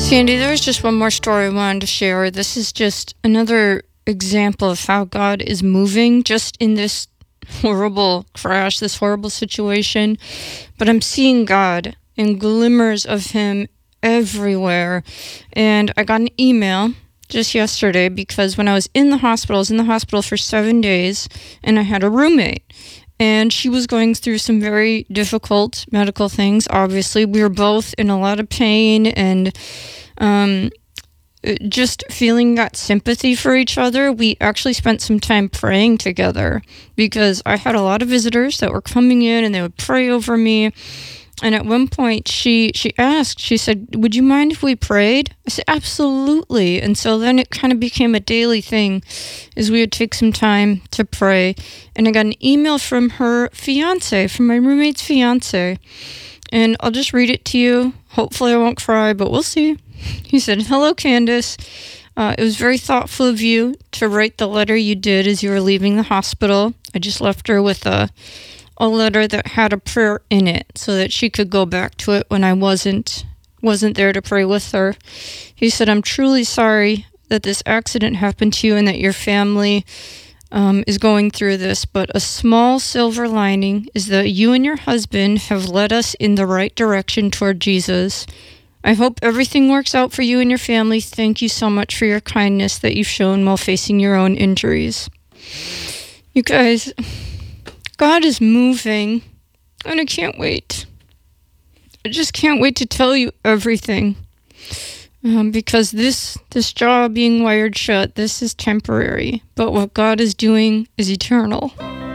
Sandy, there was just one more story I wanted to share. This is just another example of how God is moving just in this horrible crash, this horrible situation. But I'm seeing God and glimmers of Him everywhere. And I got an email just yesterday because when I was in the hospital, I was in the hospital for 7 days, and I had a roommate. And she was going through some very difficult medical things. Obviously, we were both in a lot of pain and just feeling that sympathy for each other. We actually spent some time praying together because I had a lot of visitors that were coming in and they would pray over me. And at one point she asked, she said, "Would you mind if we prayed?" I said, "Absolutely." And so then it kind of became a daily thing is we would take some time to pray. And I got an email from her fiance, from my roommate's fiance. And I'll just read it to you. Hopefully I won't cry, but we'll see. He said, "Hello, Candace. It was very thoughtful of you to write the letter you did as you were leaving the hospital. I just left her with a letter that had a prayer in it so that she could go back to it when I wasn't there to pray with her." He said, "I'm truly sorry that this accident happened to you and that your family is going through this, but a small silver lining is that you and your husband have led us in the right direction toward Jesus. I hope everything works out for you and your family. Thank you so much for your kindness that you've shown while facing your own injuries." You guys, God is moving, and I can't wait. I just can't wait to tell you everything, because this jaw being wired shut, this is temporary, but what God is doing is eternal.